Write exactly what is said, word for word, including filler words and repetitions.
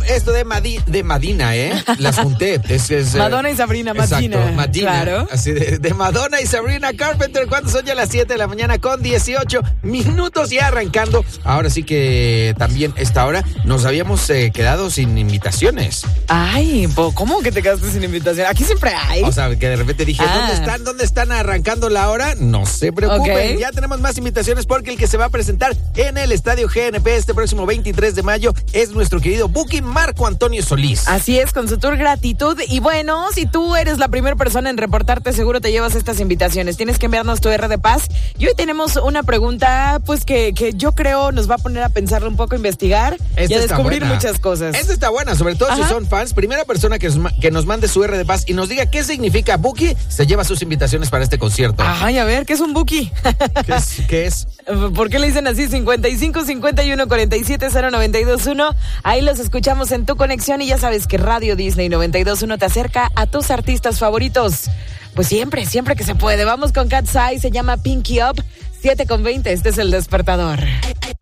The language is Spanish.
esto de, Madi, de Madina, ¿eh? Las junté. Es, es, Madonna y Sabrina, Madina. Exacto, Madina. Claro. Así de, de Madonna y Sabrina Carpenter. ¿Cuándo son ya las siete de la mañana con dieciocho minutos ya arrancando? Ahora sí que también esta hora nos habíamos eh, quedado sin invitaciones. Ay, ¿cómo que te quedaste sin invitación? Aquí siempre hay. O sea, que de repente dije, ah. ¿dónde están? ¿Dónde están arrancando la hora? No se preocupen, okay. Ya tenemos más invitaciones porque el que se va a presentar en el Estadio G N P este próximo veintitrés de mayo es nuestro querido Buki Marco Antonio Solís. Así es, con su tour Gratitud. Y bueno, si tú eres la primera persona en reportarte, seguro te llevas estas invitaciones. Tienes que enviarnos tu R de paz. Y hoy tenemos una pregunta, pues que, que yo creo nos va a poner a pensarlo un poco, a investigar Esta y a descubrir buena. muchas cosas. Esta está buena, sobre todo Ajá. si son fans. Primera persona que nos, que nos mande su R de paz y nos diga qué significa Buki, se lleva sus invitaciones para este concierto. Ay, a ver, ¿qué es un Buki? ¿Qué es? ¿Qué es? ¿Por qué le dicen así? cincuenta y cinco, cincuenta y uno, cuarenta y siete, cero noventa y dos uno. Ahí los escuchamos en tu conexión y ya sabes que Radio Disney noventa y dos punto uno te acerca a tus artistas favoritos. Pues siempre, siempre que se puede. Vamos con Cat's Eye, se llama Pinky Up, siete con veinte. Este es El Despertador.